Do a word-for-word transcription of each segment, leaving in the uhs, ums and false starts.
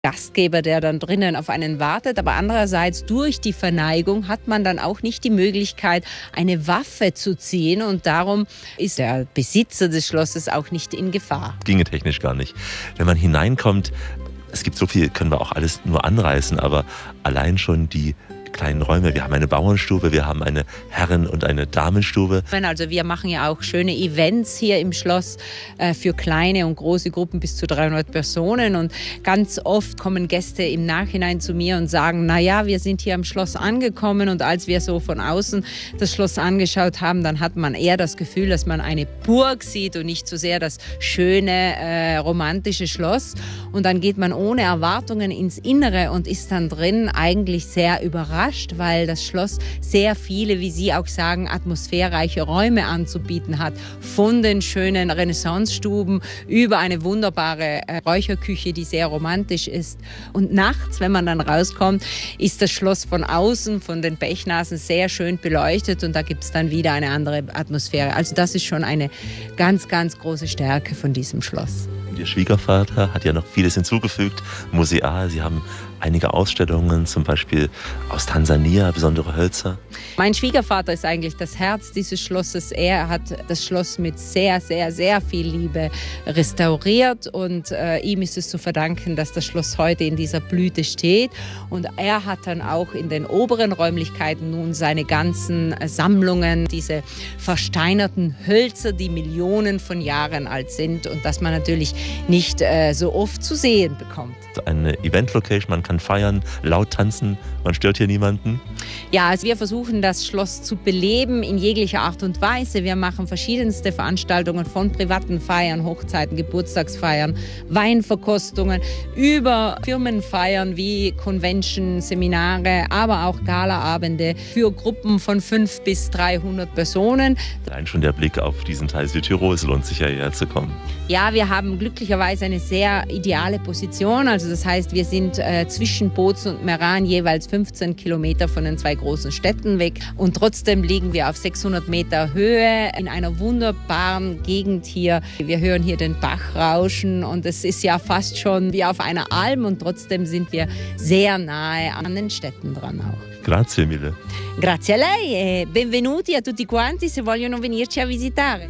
Gastgeber, der dann drinnen auf einen wartet. Aber andererseits durch die Verneigung hat man dann auch nicht die Möglichkeit, eine Waffe zu ziehen. Und darum ist der Besitzer des Schlosses auch nicht in Gefahr. Ginge technisch gar nicht. Wenn man hineinkommt, es gibt so viel, können wir auch alles nur anreißen, aber allein schon die kleinen Räume. Wir haben eine Bauernstube, wir haben eine Herren- und eine Damenstube. Also wir machen ja auch schöne Events hier im Schloss äh, für kleine und große Gruppen bis zu dreihundert Personen. Und ganz oft kommen Gäste im Nachhinein zu mir und sagen, na ja, wir sind hier am Schloss angekommen und als wir so von außen das Schloss angeschaut haben, dann hat man eher das Gefühl, dass man eine Burg sieht und nicht so sehr das schöne, äh, romantische Schloss. Und dann geht man ohne Erwartungen ins Innere und ist dann drin eigentlich sehr überrascht, weil das Schloss sehr viele, wie Sie auch sagen, atmosphärreiche Räume anzubieten hat. Von den schönen Renaissancestuben über eine wunderbare Räucherküche, die sehr romantisch ist. Und nachts, wenn man dann rauskommt, ist das Schloss von außen, von den Bechnasen sehr schön beleuchtet und da gibt es dann wieder eine andere Atmosphäre. Also das ist schon eine ganz, ganz große Stärke von diesem Schloss. Ihr Schwiegervater hat ja noch vieles hinzugefügt, museal. Sie haben einige Ausstellungen, zum Beispiel aus Tansania, besondere Hölzer. Mein Schwiegervater ist eigentlich das Herz dieses Schlosses. Er hat das Schloss mit sehr, sehr, sehr viel Liebe restauriert und äh, ihm ist es zu verdanken, dass das Schloss heute in dieser Blüte steht. Und er hat dann auch in den oberen Räumlichkeiten nun seine ganzen Sammlungen, diese versteinerten Hölzer, die Millionen von Jahren alt sind und das man natürlich nicht äh, so oft zu sehen bekommt. Eine Event-Location, man kann feiern, laut tanzen, man stört hier niemanden. Ja, also wir versuchen das Schloss zu beleben in jeglicher Art und Weise. Wir machen verschiedenste Veranstaltungen von privaten Feiern, Hochzeiten, Geburtstagsfeiern, Weinverkostungen, über Firmenfeiern wie Convention, Seminare, aber auch Galaabende für Gruppen von fünf bis dreihundert Personen. Allein schon der Blick auf diesen Teil Südtirols lohnt sich ja hierher zu kommen. Ja, wir haben glücklicherweise eine sehr ideale Position. Also das heißt, wir sind äh, zwischen Bozen und Meran jeweils fünfzehn Kilometer von den zwei großen Städten weg. Und trotzdem liegen wir auf sechshundert Meter Höhe in einer wunderbaren Gegend hier. Wir hören hier den Bach rauschen und es ist ja fast schon wie auf einer Alm und trotzdem sind wir sehr nahe an den Städten dran auch. Grazie mille. Grazie a lei e benvenuti a tutti quanti se vogliono venirci a visitare.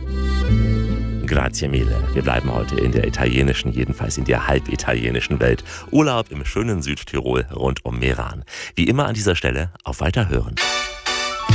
Grazie mille. Wir bleiben heute in der italienischen, jedenfalls in der halbitalienischen Welt. Urlaub im schönen Südtirol rund um Meran. Wie immer an dieser Stelle auf Weiterhören.